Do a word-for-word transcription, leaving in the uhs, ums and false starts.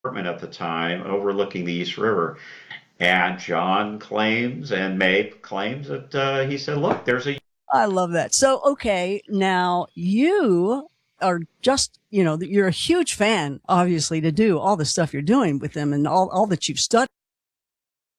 apartment at the time overlooking the East River. And John claims and May claims that uh, he said, look, there's a I love that. So, okay, now you are just, you know, you're a huge fan, obviously, to do all the stuff you're doing with them and all, all that you've studied.